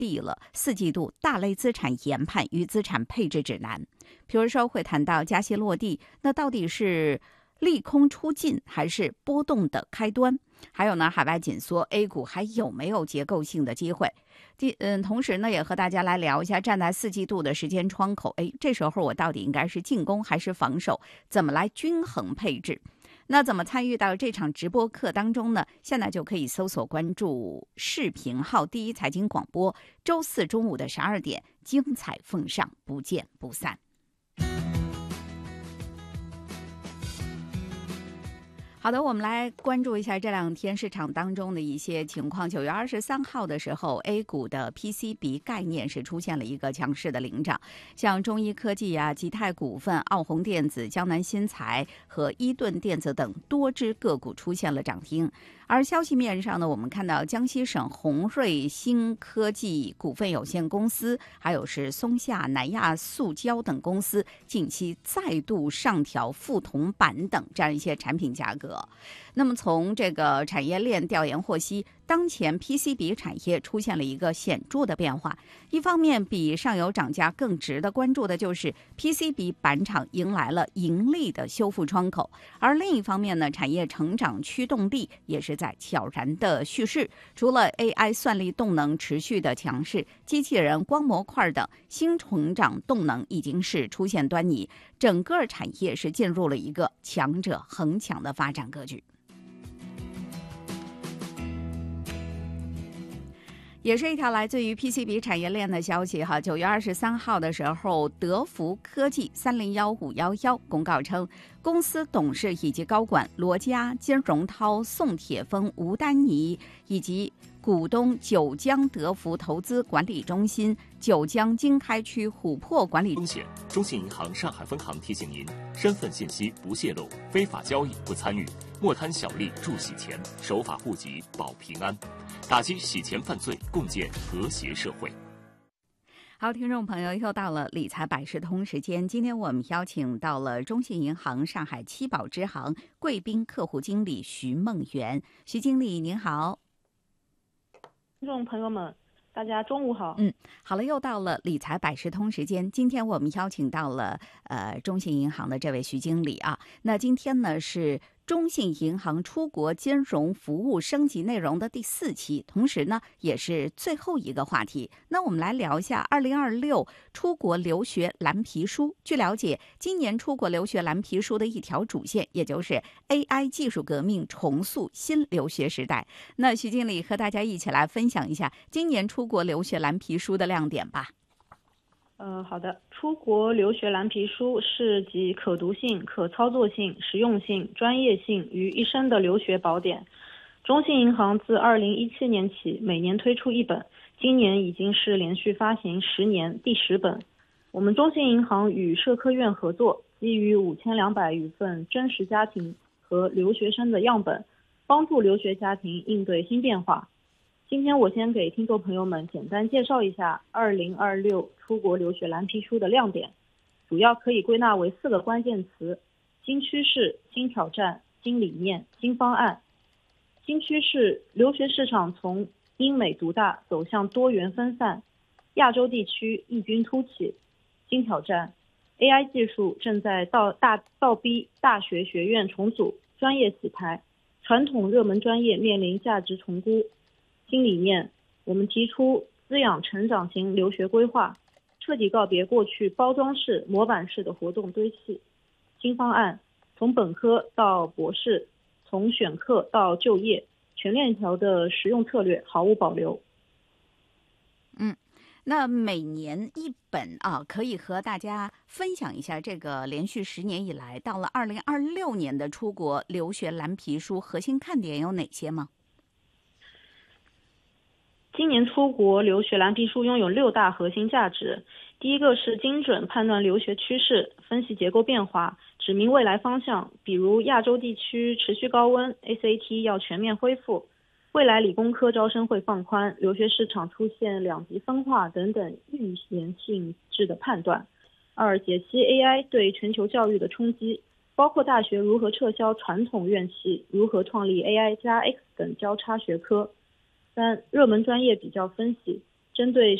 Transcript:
递了4季度大类资产研判与资产配置指南。比如说会谈到加息落地，那到底是利空出尽还是波动的开端？还有呢，海外紧缩 A 股还有没有结构性的机会？同时呢，也和大家来聊一下，站在4季度的时间窗口，这时候我到底应该是进攻还是防守？怎么来均衡配置？那怎么参与到这场直播课当中呢？现在就可以搜索关注视频号第一财经广播，周4中午的12点，精彩奉上，不见不散。好的，我们来关注一下这2天市场当中的一些情况。9月23号的时候 ，A 股的 PCB 概念是出现了一个强势的领涨，像中医科技吉泰股份、奥宏电子、江南新材和伊顿电子等多只个股出现了涨停。而消息面上呢，我们看到江西省宏瑞新科技股份有限公司，还有是松下、南亚塑胶等公司近期再度上调富铜板等这样一些产品价格。那么从这个产业链调研获悉，当前 PCB 产业出现了一个显著的变化。一方面，比上游涨价更值得关注的就是 PCB 板厂迎来了盈利的修复窗口，而另一方面呢，产业成长驱动力也是在悄然的蓄势。除了 AI 算力动能持续的强势，机器人、光模块等新成长动能已经是出现端倪，整个产业是进入了一个强者恒强的发展格局。也是一条来自于 PCB 产业链的消息哈。9月23号的时候，德福科技301511公告称，公司董事以及高管罗家、金荣涛、宋铁峰、吴丹妮以及股东九江德福投资管理中心、九江经开区琥珀管理风险。中信银行上海分行提醒您：身份信息不泄露，非法交易不参与，莫贪小利助洗钱，守法户籍保平安，打击洗钱犯罪，共建和谐社会。 好，听众朋友，又到了理财百事通时间。今天我们邀请到了中信银行上海七宝支行贵宾客户经理徐梦圆。徐经理您好。 听众朋友们，大家中午好。 好了，又到了理财百事通时间。今天我们邀请到了中信银行的这位徐经理啊。那今天呢是中信银行出国金融服务升级内容的第4期，同时呢也是最后一个话题。那我们来聊一下2026出国留学蓝皮书。据了解，今年出国留学蓝皮书的一条主线，也就是 AI 技术革命重塑新留学时代。那徐经理和大家一起来分享一下今年出国留学蓝皮书的亮点吧。 好的。出国留学蓝皮书是集可读性、可操作性、实用性、专业性于一身的留学宝典。中信银行自2017年起每年推出1本，今年已经是连续发行10年第10本。我们中信银行与社科院合作，基于5200余份真实家庭和留学生的样本，帮助留学家庭应对新变化。今天我先给听众朋友们简单介绍一下2026出国留学蓝皮书的亮点，主要可以归纳为4个关键词：新趋势、新挑战、新理念、新方案。新趋势，留学市场从英美独大走向多元分散，亚洲地区异军突起。新挑战， AI 技术正在倒逼大学学院重组、专业洗牌，传统热门专业面临价值重估。新理念，我们提出滋养成长型留学规划，彻底告别过去包装式、模板式的活动堆砌。新方案，从本科到博士，从选课到就业，全链条的实用策略毫无保留。 那每年1本啊，可以和大家分享一下这个连续10年以来，到了2026年的出国留学蓝皮书核心看点有哪些吗？ 今年出国留学蓝皮书拥有6大核心价值。第一个是精准判断留学趋势，分析结构变化，指明未来方向，比如亚洲地区持续高温， SAT 要全面恢复，未来理工科招生会放宽，留学市场出现2极分化等等预言性质的判断。2、解析 AI 对全球教育的冲击，包括大学如何撤销传统院系，如何创立 AI 加 X 等交叉学科。3、热门专业比较分析， 针对